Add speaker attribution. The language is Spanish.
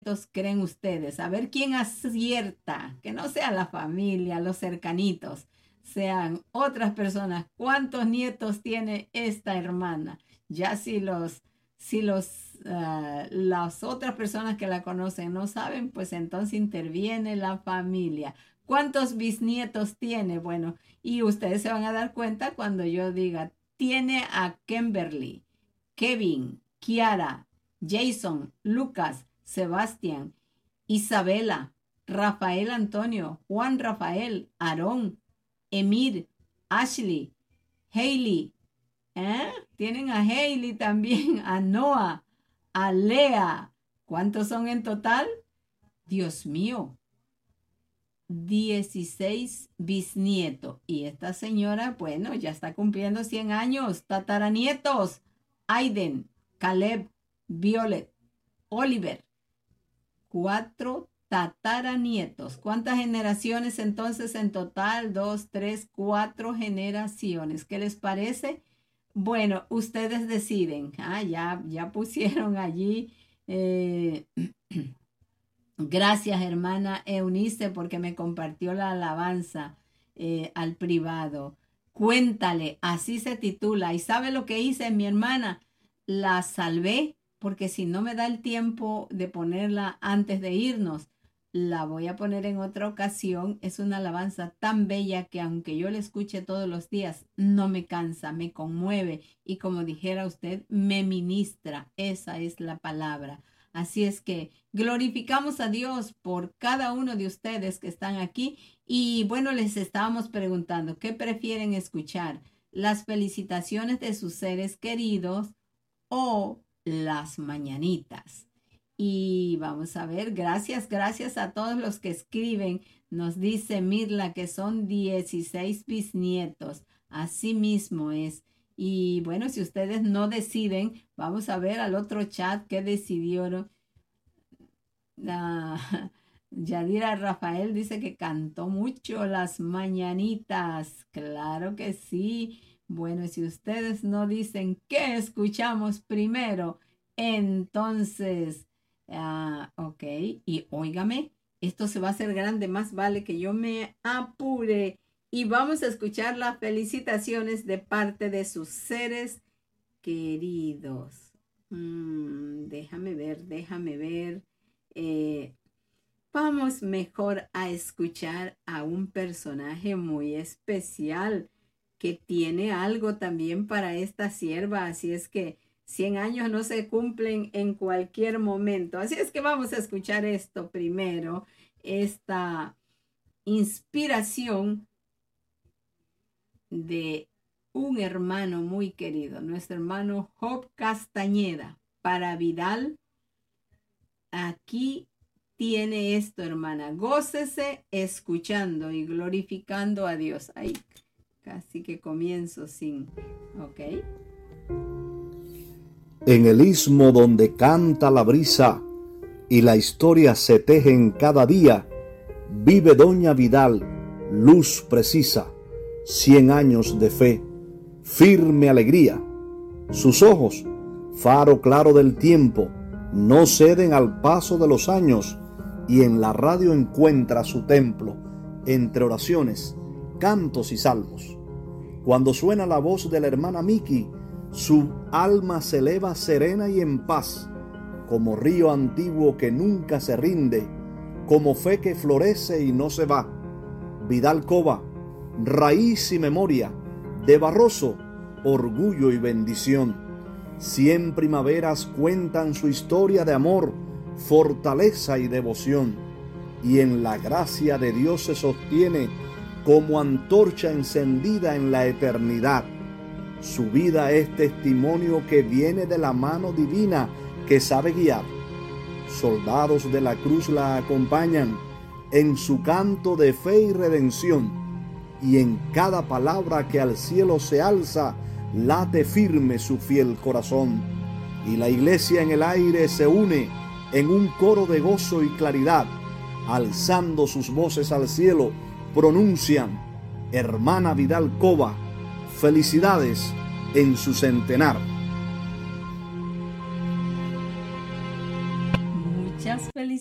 Speaker 1: creen ustedes? A ver quién acierta, que no sea la familia, los cercanitos, sean otras personas. ¿Cuántos nietos tiene esta hermana? Ya si las otras personas que la conocen no saben, pues entonces interviene la familia. ¿Cuántos bisnietos tiene? Bueno, y ustedes se van a dar cuenta cuando yo diga, tiene a Kimberly, Kevin, Kiara, Jason, Lucas, Sebastián, Isabela, Rafael Antonio, Juan Rafael, Aarón, Emir, Ashley, Hailey, tienen a Hailey también, a Noah, a Lea. ¿Cuántos son en total? Dios mío, 16 bisnietos. Y esta señora, bueno, ya está cumpliendo 100 años. Tataranietos, Aiden, Caleb, Violet, Oliver. 4 tataranietos. ¿Cuántas generaciones entonces en total? 2, 3, 4 generaciones. ¿Qué les parece? Bueno, ustedes deciden. Ya pusieron allí. Gracias, hermana Eunice, porque me compartió la alabanza al privado. Cuéntale, así se titula. ¿Y sabe lo que hice, mi hermana? La salvé, porque si no me da el tiempo de ponerla antes de irnos, la voy a poner en otra ocasión. Es una alabanza tan bella que aunque yo la escuche todos los días, no me cansa, me conmueve y como dijera usted, me ministra. Esa es la palabra. Así es que glorificamos a Dios por cada uno de ustedes que están aquí. Y bueno, les estábamos preguntando, ¿qué prefieren escuchar? ¿Las felicitaciones de sus seres queridos o las mañanitas? Y vamos a ver, gracias a todos los que escriben. Nos dice Mirla que son 16 bisnietos. Así mismo es. Y bueno, si ustedes no deciden, vamos a ver al otro chat que decidieron. Yadira Rafael dice que cantó mucho las mañanitas. Claro que sí. Bueno, si ustedes no dicen qué escuchamos primero, entonces, ok. Y óigame, esto se va a hacer grande. Más vale que yo me apure. Y vamos a escuchar las felicitaciones de parte de sus seres queridos. Déjame ver. Eh, Vamos mejor a escuchar a un personaje muy especial que tiene algo también para esta sierva. Así es que 100 años no se cumplen en cualquier momento. Así es que vamos a escuchar esto primero, esta inspiración de un hermano muy querido, nuestro hermano Job Castañeda. Para Vidal, aquí tiene esto, hermana. Gócese escuchando y glorificando a Dios. Ahí casi que comienzo sin, ok.
Speaker 2: En el istmo donde canta la brisa y la historia se teje en cada día, vive doña Vidal, luz precisa, 100 años de fe, firme alegría. Sus ojos, faro claro del tiempo, no ceden al paso de los años, y en la radio encuentra su templo, entre oraciones, cantos y salmos. Cuando suena la voz de la hermana Miki, su alma se eleva serena y en paz, como río antiguo que nunca se rinde, como fe que florece y no se va. Vidal Cova, raíz y memoria, de Barroso, orgullo y bendición. 100 primaveras cuentan su historia de amor, fortaleza y devoción, y en la gracia de Dios se sostiene como antorcha encendida en la eternidad. Su vida es testimonio que viene de la mano divina que sabe guiar. Soldados de la cruz la acompañan en su canto de fe y redención, y en cada palabra que al cielo se alza, late firme su fiel corazón. Y la iglesia en el aire se une en un coro de gozo y claridad, alzando sus voces al cielo, pronuncian: hermana Vidal Cova, felicidades en su centenar.
Speaker 1: Feliz